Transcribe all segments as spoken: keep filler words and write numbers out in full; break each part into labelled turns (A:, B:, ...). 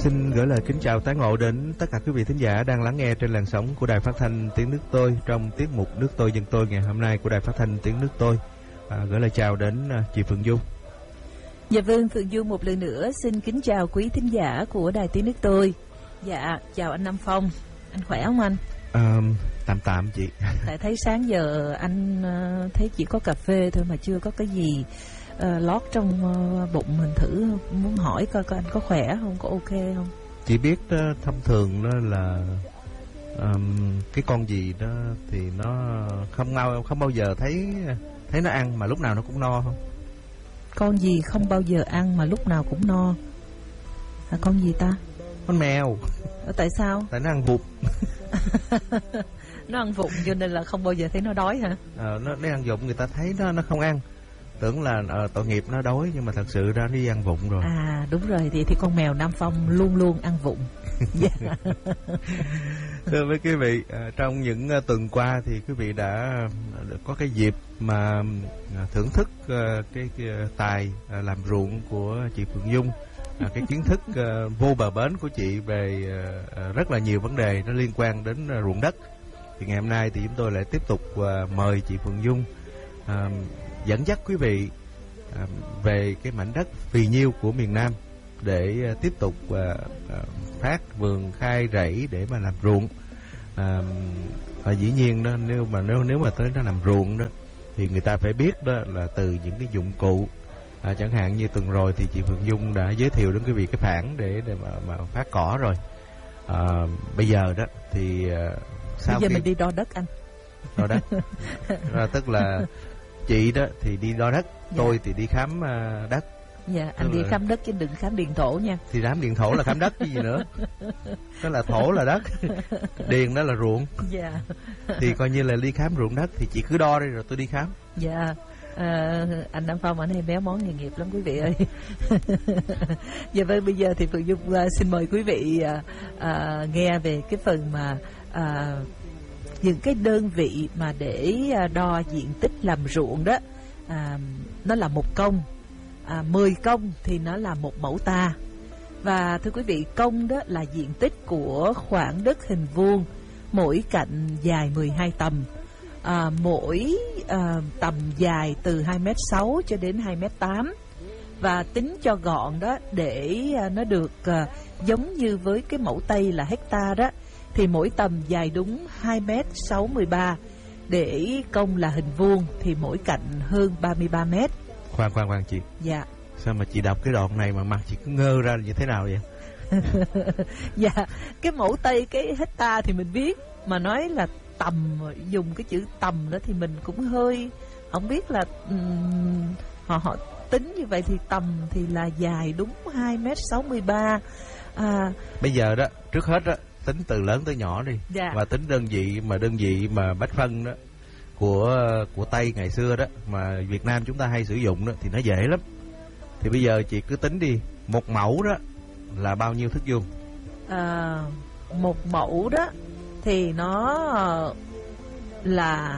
A: Xin gửi lời kính chào tái ngộ đến tất cả quý vị thính giả đang lắng nghe trên làn sóng của Đài Phát thanh Tiếng Nước Tôi trong tiết mục Nước Tôi Dân Tôi ngày hôm nay của Đài Phát thanh Tiếng Nước Tôi. À, gửi lời chào đến uh, chị Phượng Dung.
B: Dạ vâng, Phượng Dung một lần nữa xin kính chào quý thính giả của Đài Tiếng Nước Tôi. Dạ, chào anh Nam Phong. Anh khỏe không anh?
A: À, tạm tạm chị.
B: Tại thấy sáng giờ anh uh, thấy chỉ có cà phê thôi mà chưa có cái gì uh, lót trong uh, bụng. Mình thử muốn hỏi coi coi anh có khỏe không, có ok không?
A: Chị biết đó, thông thường đó là um, cái con gì đó thì nó không ngao không bao giờ thấy thấy nó ăn mà lúc nào nó cũng no không?
B: Con gì không bao giờ ăn mà lúc nào cũng no? À, con gì ta?
A: Con mèo.
B: À, tại sao?
A: Tại nó ăn vụt.
B: Nó ăn vụng cho nên là không bao giờ thấy nó đói hả?
A: Ờ, nó, nó ăn vụng người ta thấy nó nó không ăn, tưởng là uh, tội nghiệp nó đói nhưng mà thật sự ra nó đi ăn vụng rồi.
B: À đúng rồi, thì thì con mèo Nam Phong luôn luôn ăn vụng. Yeah.
A: Thưa với quý vị, uh, trong những uh, tuần qua thì quý vị đã uh, có cái dịp mà uh, thưởng thức uh, cái, cái uh, tài uh, làm ruộng của chị Phượng Dung. À, cái kiến thức uh, vô bờ bến của chị về uh, uh, rất là nhiều vấn đề nó liên quan đến uh, ruộng đất. Thì ngày hôm nay thì chúng tôi lại tiếp tục uh, mời chị Phượng Dung uh, dẫn dắt quý vị uh, về cái mảnh đất phì nhiêu của miền Nam để uh, tiếp tục uh, uh, phát vườn khai rẫy để mà làm ruộng. Uh, và dĩ nhiên đó, nếu mà nếu nếu mà tới nó làm ruộng đó thì người ta phải biết đó là từ những cái dụng cụ. À, chẳng hạn như tuần rồi thì chị Phượng Dung đã giới thiệu đến quý vị cái phản để để mà, mà phát cỏ rồi. À, bây giờ đó thì sau
B: bây giờ
A: khi
B: mình đi đo đất anh.
A: Đo đất. À, tức là chị đó thì đi đo đất, dạ. Tôi thì đi khám uh, đất.
B: Dạ, anh
A: tức
B: đi
A: là...
B: khám đất chứ đừng khám điền thổ nha.
A: Thì khám điền thổ là khám đất chứ gì nữa. Đó là thổ là đất, điền đó là ruộng. Dạ. Thì coi như là đi khám ruộng đất thì chị cứ đo đi rồi tôi đi khám.
B: Dạ. À, anh Nam Phong anh hay béo món nghề nghiệp lắm quý vị ơi. Dạ vâng, bây giờ thì Phượng Dung uh, xin mời quý vị uh, uh, nghe về cái phần mà uh, những cái đơn vị mà để uh, đo diện tích làm ruộng đó. Uh, nó là một công, uh, mười công thì nó là một mẫu ta. Và thưa quý vị, công đó là diện tích của khoảng đất hình vuông, mỗi cạnh dài mười hai tầm. À, mỗi à, tầm dài từ hai mét sáu cho đến hai mét tám. Và tính cho gọn đó để à, nó được à, giống như với cái mẫu Tây là hecta đó, thì mỗi tầm dài đúng hai mét sáu mươi ba. Để công là hình vuông thì mỗi cạnh hơn ba mươi ba mét.
A: Khoan khoan khoan chị.
B: Dạ.
A: Sao mà chị đọc cái đoạn này mà mặt chị cứ ngơ ra như thế nào vậy?
B: Dạ, cái mẫu Tây cái hecta thì mình biết, mà nói là tầm, dùng cái chữ tầm đó thì mình cũng hơi không biết là um, họ họ tính như vậy thì tầm thì là dài đúng hai mét sáu mươi ba. À,
A: bây giờ đó trước hết đó tính từ lớn tới nhỏ đi.
B: Dạ.
A: Và tính đơn vị mà đơn vị mà bách phân đó của của Tây ngày xưa đó mà Việt Nam chúng ta hay sử dụng đó thì nó dễ lắm. Thì bây giờ chị cứ tính đi, một mẫu đó là bao nhiêu thước vuông? À,
B: một mẫu đó thì nó là,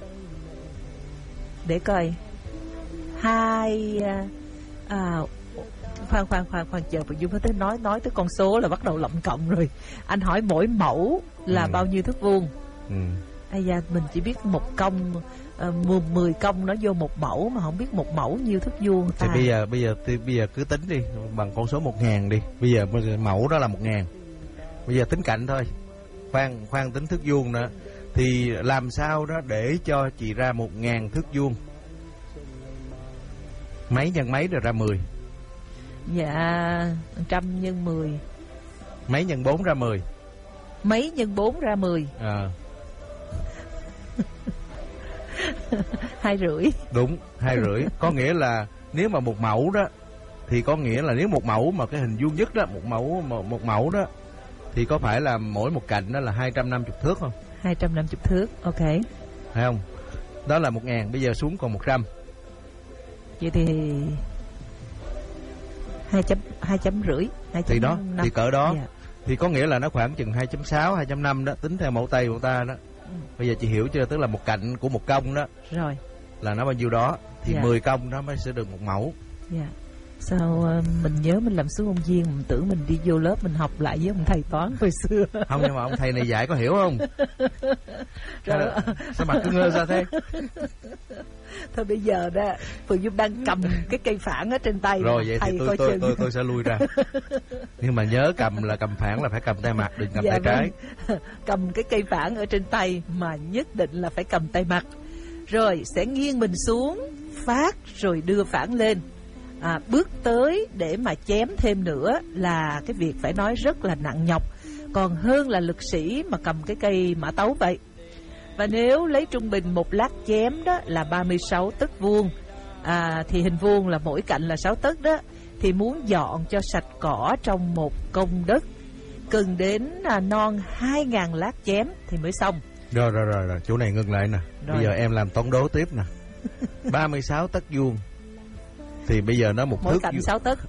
B: để coi, hai à, khoan khoan khoan khoan chờ Phượng Dung tới nói nói tới con số là bắt đầu lậm cộng rồi. Anh hỏi mỗi mẫu là ừ. bao nhiêu thước vuông? Ừ. Ây da, mình chỉ biết một công, uh, mười công nó vô một mẫu mà không biết một mẫu nhiêu thước vuông.
A: Thì bây giờ bây giờ thì bây giờ cứ tính đi bằng con số một ngàn đi. Bây giờ mẫu đó là một ngàn. Bây giờ tính cạnh thôi. Khoan khoan tính thước vuông nữa. Thì làm sao đó để cho chị ra một ngàn thước vuông? Mấy nhân mấy rồi ra mười?
B: Dạ, trăm nhân mười.
A: Mấy nhân bốn ra mười?
B: Mấy nhân bốn ra mười?
A: À.
B: Hai rưỡi.
A: Đúng, hai rưỡi. Có nghĩa là nếu mà một mẫu đó thì có nghĩa là nếu một mẫu mà cái hình vuông nhất đó, một mẫu một, một mẫu đó thì có phải là mỗi một cạnh đó là hai trăm năm mươi thước không?
B: hai trăm năm mươi thước, ok.
A: Thấy không? Đó là một ngàn, bây giờ xuống còn một trăm.
B: Vậy thì hai chấm hai chấm rưỡi,
A: thì đó, thì cỡ đó. Yeah. Thì có nghĩa là nó khoảng chừng hai chấm sáu, hai chấm năm đó, tính theo mẫu Tây của ta đó. Ừ. Bây giờ chị hiểu chưa? Tức là một cạnh của một công đó.
B: Rồi.
A: Là nó bao nhiêu đó thì
B: yeah.
A: mười công nó mới sẽ được một mẫu.
B: Dạ. Sao uh, mình nhớ mình làm xuống ông Duyên, mình tưởng mình đi vô lớp mình học lại với ông thầy toán hồi xưa.
A: Không, nhưng mà ông thầy này dạy có hiểu không? Rồi. À, sao mặt cứ ngơ ra thế?
B: Thôi bây giờ đó Phượng Dung đang cầm cái cây phản ở trên tay.
A: Rồi vậy
B: thầy
A: thì tôi tôi, tôi tôi tôi sẽ lui ra. Nhưng mà nhớ cầm là cầm phản là phải cầm tay mặt, đừng cầm
B: dạ,
A: tay trái.
B: Cầm cái cây phản ở trên tay mà nhất định là phải cầm tay mặt. Rồi sẽ nghiêng mình xuống, phát rồi đưa phản lên. À, bước tới để mà chém thêm nữa là cái việc phải nói rất là nặng nhọc, còn hơn là lực sĩ mà cầm cái cây mã tấu vậy. Và nếu lấy trung bình một lát chém đó là ba mươi sáu tấc vuông, à, thì hình vuông là mỗi cạnh là sáu tấc đó, thì muốn dọn cho sạch cỏ trong một công đất cần đến à, non hai ngàn lát chém thì mới xong.
A: Rồi rồi rồi, rồi. Chỗ này ngừng lại nè. Rồi. Bây giờ em làm toán đố tiếp nè. ba mươi sáu tấc vuông thì bây giờ nó một
B: mỗi
A: thước
B: cạnh sáu tấc.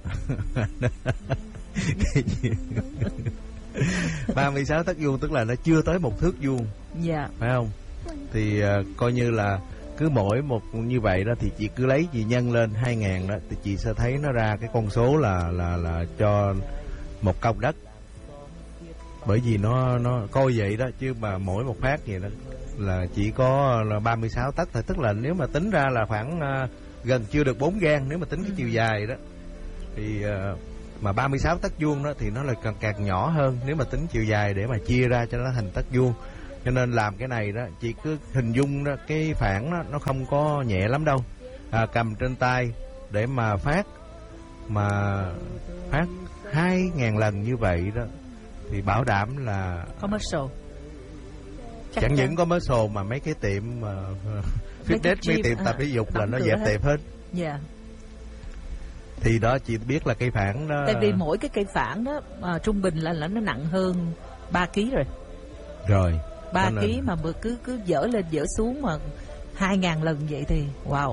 A: ba mươi sáu tấc vuông tức là nó chưa tới một thước vuông.
B: Dạ.
A: Phải không? Thì uh, coi như là cứ mỗi một như vậy đó thì chị cứ lấy chị nhân lên hai ngàn đó thì chị sẽ thấy nó ra cái con số là là là cho một công đất. Bởi vì nó nó coi vậy đó, chứ mà mỗi một phát vậy đó là chỉ có là ba mươi sáu tấc thôi, tức là nếu mà tính ra là khoảng uh, gần chưa được bốn gang nếu mà tính cái chiều dài đó. Thì uh, mà ba mươi sáu tấc vuông đó thì nó là càng, càng nhỏ hơn nếu mà tính chiều dài để mà chia ra cho nó thành tấc vuông. Cho nên làm cái này đó chị cứ hình dung đó, cái phản đó, nó không có nhẹ lắm đâu. À, cầm trên tay để mà phát mà phát hai ngàn lần như vậy đó thì bảo đảm là
B: commercial. Chắc
A: chẳng
B: chắn.
A: những có commercial mà mấy cái tiệm uh, fitness, mấy tiệm tập thể dục là nó dẹp tiệm hết.
B: Dạ.
A: Thì đó chị biết là cây phản đó.
B: Tại vì mỗi cái cây phản đó à, trung bình là, là nó nặng hơn ba ký rồi.
A: Rồi.
B: ba ký mà cứ cứ dỡ lên dỡ xuống mà hai ngàn lần vậy thì wow.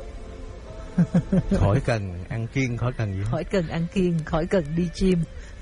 A: Khỏi cần ăn kiêng, khỏi cần gì.
B: Khỏi cần ăn kiêng, khỏi cần đi gym.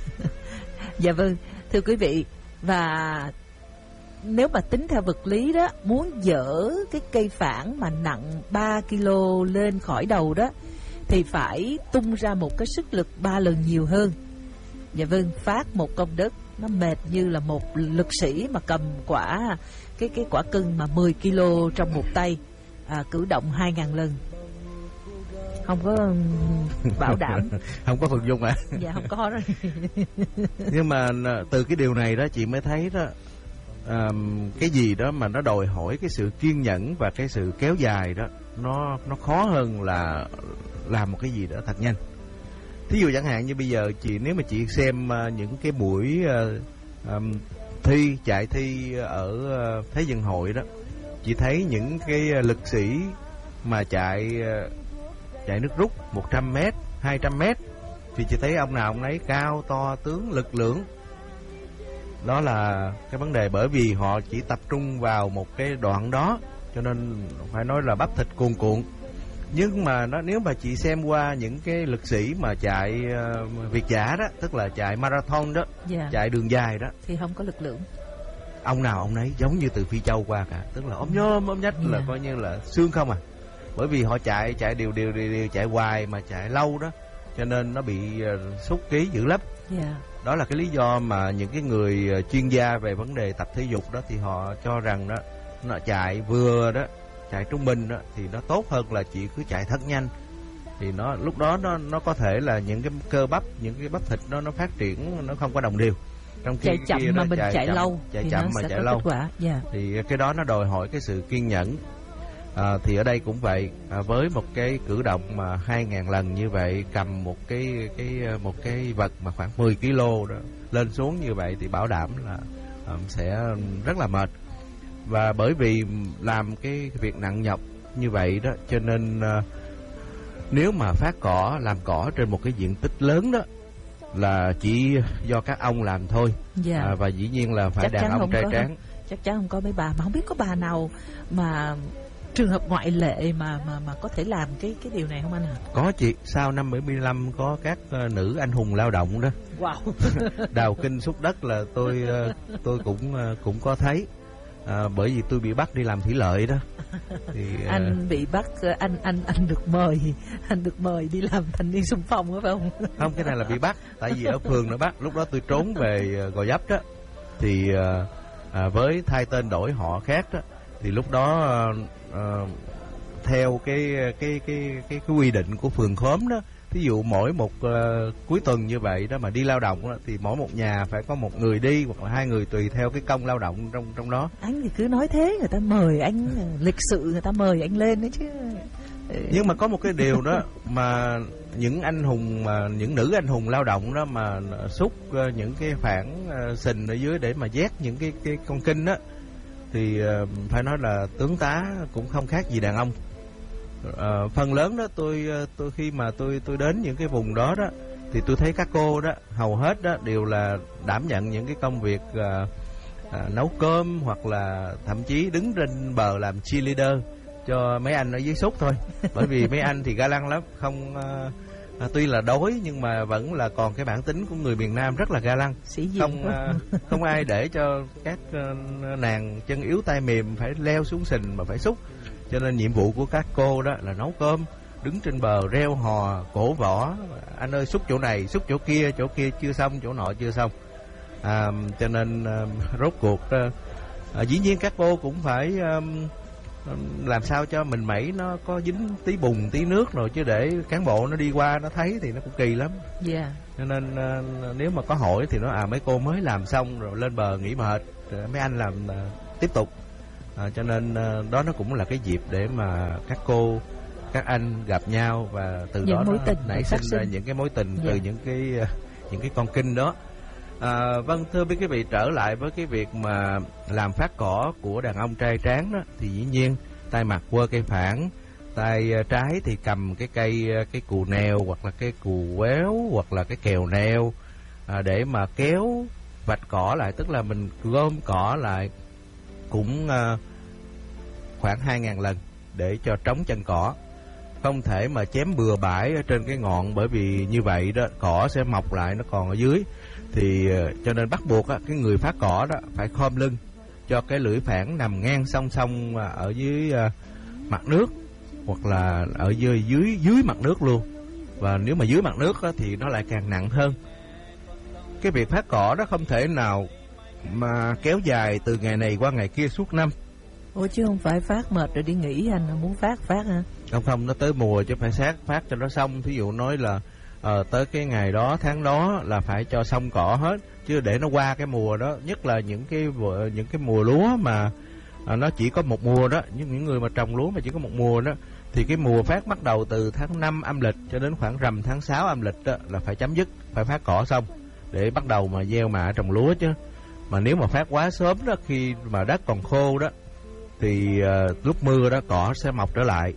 B: Dạ vâng, thưa quý vị, và nếu mà tính theo vật lý đó, muốn dỡ cái cây phản mà nặng ba ki lô lên khỏi đầu đó thì phải tung ra một cái sức lực ba lần nhiều hơn. Dạ vâng, phát một công đất nó mệt như là một lực sĩ mà cầm quả cái cái quả cân mà mười ki lô trong một tay, à, cử động hai ngàn lần. Không có bảo đảm.
A: Không có Phượng Dung à?
B: Dạ không có rồi.
A: Nhưng mà từ cái điều này đó chị mới thấy đó, um, cái gì đó mà nó đòi hỏi cái sự kiên nhẫn và cái sự kéo dài đó, nó nó khó hơn là làm một cái gì đó thật nhanh. Thí dụ chẳng hạn như bây giờ chị, nếu mà chị xem uh, những cái buổi uh, um, thi chạy thi ở uh, Thế vận hội đó, chị thấy những cái lực sĩ mà chạy uh, chạy nước rút một trăm mét, hai trăm mét thì chị thấy ông nào ông nấy cao to tướng lực lưỡng. Đó là cái vấn đề, bởi vì họ chỉ tập trung vào một cái đoạn đó, cho nên phải nói là bắp thịt cuồn cuộn. Nhưng mà nó, nếu mà chị xem qua những cái lực sĩ mà chạy uh, việt dã đó, tức là chạy marathon đó,
B: yeah.
A: chạy đường dài đó,
B: thì không có lực lượng.
A: Ông nào ông nấy giống như từ Phi Châu qua cả, tức là ốm nhôm ốm nhách, yeah. là coi như là xương không à. Bởi vì họ chạy chạy đều đều đều, đều chạy hoài mà chạy lâu đó, cho nên nó bị uh, sút ký dữ lắm.
B: Yeah.
A: Đó là cái lý do mà những cái người uh, chuyên gia về vấn đề tập thể dục đó thì họ cho rằng đó, nó chạy vừa đó, chạy trung bình đó thì nó tốt hơn là chị cứ chạy thật nhanh. Thì nó lúc đó nó nó có thể là những cái cơ bắp, những cái bắp thịt nó nó phát triển nó không có đồng đều. Trong khi
B: chạy chậm mà mình chạy,
A: chạy chậm,
B: lâu
A: chạy
B: thì
A: chậm
B: nó
A: mà
B: sẽ
A: chạy
B: có
A: lâu
B: kết quả. Yeah.
A: Thì cái đó nó đòi hỏi cái sự kiên nhẫn. À, thì ở đây cũng vậy, à, với một cái cử động mà hai ngàn lần như vậy, cầm một cái cái một cái vật mà khoảng mười ki lô đó lên xuống như vậy thì bảo đảm là um, sẽ rất là mệt. Và bởi vì làm cái việc nặng nhọc như vậy đó, cho nên uh, nếu mà phát cỏ, làm cỏ trên một cái diện tích lớn đó là chỉ do các ông làm thôi. Yeah. À, và dĩ nhiên là phải chắc đàn ông trai tráng.
B: Chắc chắn không có mấy bà, mà không biết có bà nào mà trường hợp ngoại lệ mà mà mà có thể làm cái cái điều này không anh hả?
A: Có chị, sau năm bảy mươi lăm có các uh, nữ anh hùng lao động đó.
B: Wow.
A: Đào kinh xúc đất là tôi uh, tôi cũng uh, cũng có thấy. À, bởi vì tôi bị bắt đi làm thủy lợi đó. Thì
B: anh bị bắt, anh anh anh được mời, anh được mời đi làm thanh niên xung phong phải không?
A: Không, cái này là bị bắt, tại vì ở phường nó bắt. Lúc đó tôi trốn về Gò Vấp đó, thì à, với thay tên đổi họ khác đó, thì lúc đó à, theo cái cái cái cái cái quy định của phường khóm đó, ví dụ mỗi một uh, cuối tuần như vậy đó mà đi lao động đó, thì mỗi một nhà phải có một người đi hoặc là hai người tùy theo cái công lao động trong trong đó.
B: Anh thì cứ nói thế, người ta mời anh, lịch sự người ta mời anh lên đấy chứ.
A: Nhưng mà có một cái điều đó mà những anh hùng mà những nữ anh hùng lao động đó mà xúc uh, những cái phản uh, sình ở dưới để mà vét những cái cái con kinh đó, thì uh, phải nói là tướng tá cũng không khác gì đàn ông. À, phần lớn đó tôi tôi khi mà tôi tôi đến những cái vùng đó đó, thì tôi thấy các cô đó hầu hết đó đều là đảm nhận những cái công việc à, à, nấu cơm, hoặc là thậm chí đứng trên bờ làm cheerleader cho mấy anh ở dưới xúc thôi. Bởi vì mấy anh thì ga lăng lắm, không à, à, tuy là đói nhưng mà vẫn là còn cái bản tính của người miền Nam rất là ga lăng, không à, không ai để cho các à, nàng chân yếu tay mềm phải leo xuống sình mà phải xúc. Cho nên nhiệm vụ của các cô đó là nấu cơm, đứng trên bờ reo hò, cổ võ, anh ơi xúc chỗ này, xúc chỗ kia, chỗ kia chưa xong, chỗ nọ chưa xong. À, cho nên à, rốt cuộc à, dĩ nhiên các cô cũng phải à, làm sao cho mình mẩy nó có dính tí bùn, tí nước rồi, chứ để cán bộ nó đi qua nó thấy thì nó cũng kỳ lắm.
B: Yeah.
A: Cho nên à, nếu mà có hỏi thì nó à mấy cô mới làm xong rồi lên bờ nghỉ mệt, rồi mấy anh làm à, tiếp tục. À, cho nên uh, đó nó cũng là cái dịp để mà các cô, các anh gặp nhau, và từ những đó mối tình nảy sinh ra những cái mối tình. Yeah. Từ những cái uh, những cái con kinh đó. À, vâng, thưa quý vị, trở lại với cái việc mà làm phát cỏ của đàn ông trai tráng đó, thì dĩ nhiên tay mặt quơ cây phản, tay uh, trái thì cầm cái cây uh, cái cù neo, hoặc là cái cù quéo, hoặc là cái kèo neo, à, để mà kéo vạch cỏ lại, tức là mình gom cỏ lại cũng uh, khoảng hai ngàn lần để cho trống chân cỏ. Không thể mà chém bừa bãi ở trên cái ngọn, bởi vì như vậy đó cỏ sẽ mọc lại, nó còn ở dưới. Thì uh, cho nên bắt buộc uh, cái người phát cỏ đó phải khom lưng cho cái lưỡi phản nằm ngang song song uh, ở dưới uh, mặt nước, hoặc là ở dưới dưới dưới mặt nước luôn. Và nếu mà dưới mặt nước đó, thì nó lại càng nặng hơn. Cái việc phát cỏ đó không thể nào mà kéo dài từ ngày này qua ngày kia suốt năm.
B: Ủa chứ không phải phát mệt rồi đi nghỉ, anh muốn phát phát hả?
A: Không không, nó tới mùa chứ phải sát phát cho nó xong. Thí dụ nói là uh, tới cái ngày đó, tháng đó là phải cho xong cỏ hết, chứ để nó qua cái mùa đó. Nhất là những cái những cái mùa lúa mà uh, nó chỉ có một mùa đó, những những người mà trồng lúa mà chỉ có một mùa đó, thì cái mùa phát bắt đầu từ tháng năm âm lịch cho đến khoảng rằm tháng sáu âm lịch đó, là phải chấm dứt, phải phát cỏ xong để bắt đầu mà gieo mạ trồng lúa chứ. Mà nếu mà phát quá sớm đó, khi mà đất còn khô đó, thì uh, lúc mưa đó cỏ sẽ mọc trở lại.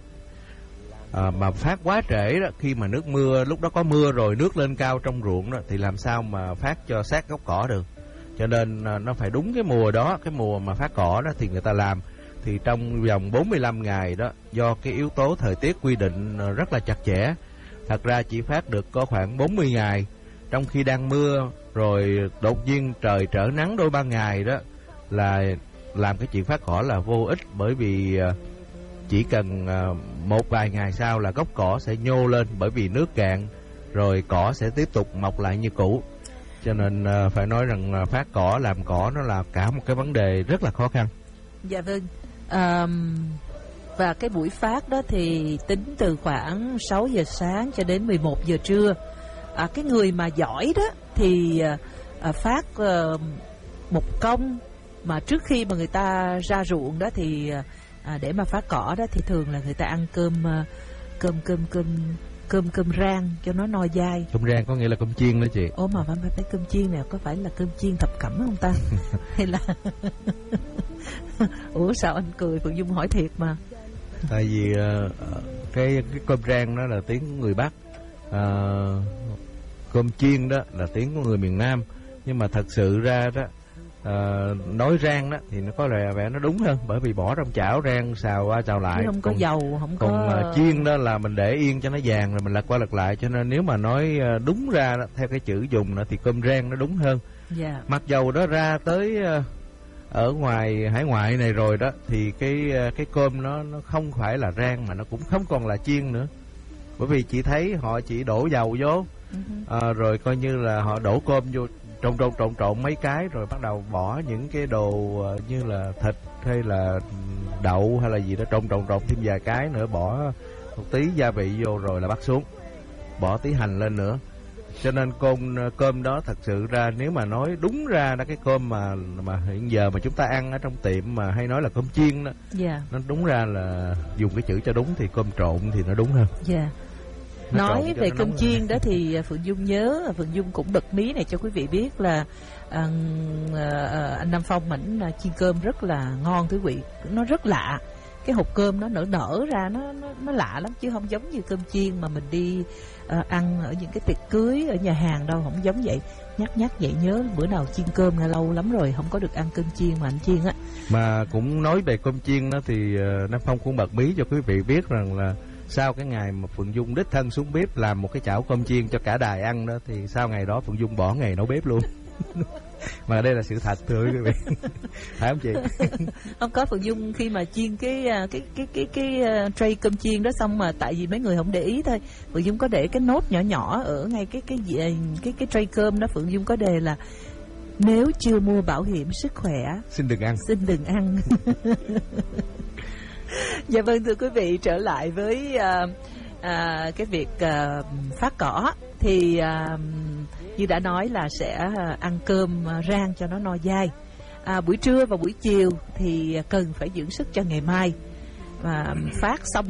A: Uh, mà phát quá trễ đó, khi mà nước mưa, lúc đó có mưa rồi, nước lên cao trong ruộng đó, thì làm sao mà phát cho sát gốc cỏ được. Cho nên uh, nó phải đúng cái mùa đó, cái mùa mà phát cỏ đó thì người ta làm. Thì trong vòng bốn mươi lăm ngày đó, do cái yếu tố thời tiết quy định uh, rất là chặt chẽ, thật ra chỉ phát được có khoảng bốn mươi ngày. Trong khi đang mưa, rồi đột nhiên trời trở nắng đôi ba ngày đó, là làm cái chuyện phát cỏ là vô ích. Bởi vì chỉ cần một vài ngày sau là gốc cỏ sẽ nhô lên, bởi vì nước cạn rồi cỏ sẽ tiếp tục mọc lại như cũ. Cho nên phải nói rằng phát cỏ, làm cỏ nó là cả một cái vấn đề rất là khó khăn.
B: Dạ vâng. um, Và cái buổi phát đó thì tính từ khoảng sáu giờ sáng cho đến mười một giờ trưa. À, cái người mà giỏi đó thì à, phát à, một công, mà trước khi mà người ta ra ruộng đó thì à, để mà phát cỏ đó thì thường là người ta ăn cơm à, cơm cơm cơm cơm cơm rang cho nó no dai.
A: Cơm rang có nghĩa là cơm chiên đó chị.
B: Ồ mà phải phải cơm chiên này có phải là cơm chiên thập cẩm không ta? Hay là ủa sao anh cười? Phượng Dung hỏi thiệt mà.
A: Tại vì uh, cái cái cơm rang đó là tiếng của người Bắc, uh, cơm chiên đó là tiếng của người miền Nam. Nhưng mà thật sự ra đó, uh, nói rang đó thì nó có lẽ vẻ nó đúng hơn, bởi vì bỏ trong chảo rang xào qua xào lại,
B: không có còn, dầu, không
A: còn
B: có.
A: Còn uh, chiên đó là mình để yên cho nó vàng rồi mình lật qua lật lại. Cho nên nếu mà nói uh, đúng ra đó, theo cái chữ dùng đó, thì cơm rang nó đúng hơn.
B: Yeah.
A: Mặc dầu đó ra tới uh, ở ngoài hải ngoại này rồi đó thì cái cái cơm nó nó không phải là rang mà nó cũng không còn là chiên nữa, bởi vì chị thấy họ chỉ đổ dầu vô, à, rồi coi như là họ đổ cơm vô trộn trộn trộn trộn mấy cái rồi bắt đầu bỏ những cái đồ như là thịt hay là đậu hay là gì đó trộn trộn trộn thêm vài cái nữa, bỏ một tí gia vị vô rồi là bắt xuống, bỏ tí hành lên nữa. Cho nên con cơm đó thật sự ra nếu mà nói đúng ra là cái cơm mà mà hiện giờ mà chúng ta ăn ở trong tiệm mà hay nói là cơm chiên đó,
B: yeah.
A: nó đúng ra là dùng cái chữ cho đúng thì cơm trộn thì nó đúng hơn.
B: Yeah. Nói về cơm chiên đó thì Phượng Dung nhớ, Phượng Dung cũng bật mí này cho quý vị biết là à, à, anh Nam Phong ảnh chiên cơm rất là ngon thưa quý vị, nó rất lạ. Cái hộp cơm nó nở nở ra nó, nó nó lạ lắm, chứ không giống như cơm chiên mà mình đi uh, ăn ở những cái tiệc cưới ở nhà hàng đâu, không giống vậy. Nhắc nhắc vậy nhớ bữa nào chiên cơm là lâu lắm rồi không có được ăn cơm chiên mà anh chiên á.
A: Mà cũng nói về cơm chiên đó thì uh, Nam Phong cũng bật mí cho quý vị biết rằng là sau cái ngày mà Phượng Dung đích thân xuống bếp làm một cái chảo cơm chiên cho cả đài ăn đó, thì sau ngày đó Phượng Dung bỏ nghề nấu bếp luôn. Mà đây là sự thật thưa quý vị. Phải không chị?
B: Không có, Phượng Dung khi mà chiên cái cái cái cái cái tray cơm chiên đó xong mà tại vì mấy người không để ý thôi, Phượng Dung có để cái nốt nhỏ nhỏ ở ngay cái cái cái cái, cái tray cơm đó. Phượng Dung có đề là nếu chưa mua bảo hiểm sức khỏe
A: xin đừng ăn,
B: xin đừng ăn. Dạ vâng, thưa quý vị, trở lại với uh, uh, cái việc uh, phát cỏ thì uh, như đã nói là sẽ ăn cơm rang cho nó no dai. À, buổi trưa và buổi chiều thì cần phải dưỡng sức cho ngày mai. Và phát xong